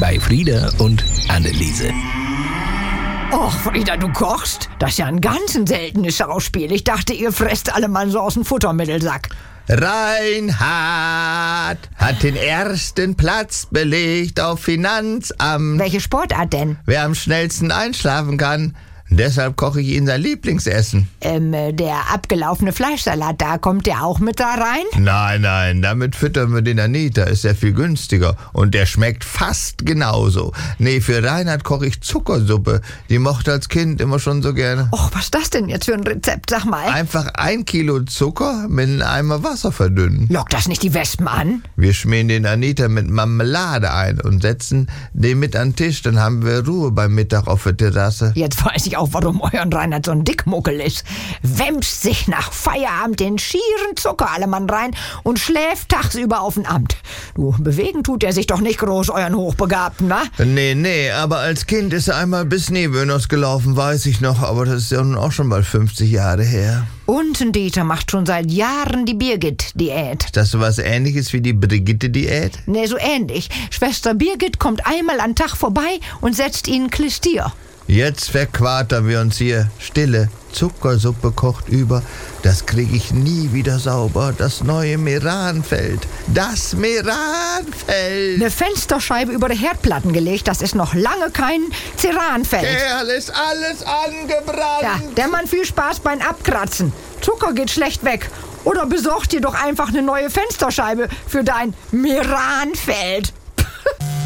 bei Frieda und Anneliese. Och, Frieda, du kochst? Das ist ja ein ganz seltenes Schauspiel. Ich dachte, ihr fresst alle mal so aus dem Futtermittelsack. Reinhard hat den ersten Platz belegt auf Finanzamt. Welche Sportart denn? Wer am schnellsten einschlafen kann. Deshalb koche ich Ihnen sein Lieblingsessen. Der abgelaufene Fleischsalat, da kommt der auch mit da rein? Nein, damit füttern wir den Anita, ist ja viel günstiger. Und der schmeckt fast genauso. Nee, für Reinhard koche ich Zuckersuppe. Die mochte als Kind immer schon so gerne. Och, was ist das denn jetzt für ein Rezept, sag mal? Einfach 1 Kilo Zucker mit einem Eimer Wasser verdünnen. Lockt das nicht die Wespen an? Wir schmieren den Anita mit Marmelade ein und setzen den mit an den Tisch. Dann haben wir Ruhe beim Mittag auf der Terrasse. Jetzt weiß ich auch, warum euren Reinhard so ein Dickmuckel ist. Wemst sich nach Feierabend den schieren Zuckerallemann rein und schläft tagsüber auf dem Amt. Du, bewegen tut er sich doch nicht groß, euren Hochbegabten, wa? Nee, aber als Kind ist er einmal bis Nebelnuss gelaufen, weiß ich noch. Aber das ist ja nun auch schon mal 50 Jahre her. Und ein Dieter macht schon seit Jahren die Birgit-Diät. Ist das so was Ähnliches wie die Brigitte-Diät? Nee, so ähnlich. Schwester Birgit kommt einmal am Tag vorbei und setzt ihnen Klistier. Jetzt verquartern wir uns hier. Stille Zuckersuppe kocht über. Das kriege ich nie wieder sauber. Das neue Meranfeld. Das Meranfeld. Eine Fensterscheibe über die Herdplatten gelegt, das ist noch lange kein Ceranfeld. Kerl, ist alles angebrannt. Ja, der Mann viel Spaß beim Abkratzen. Zucker geht schlecht weg. Oder besorg dir doch einfach eine neue Fensterscheibe für dein Meranfeld.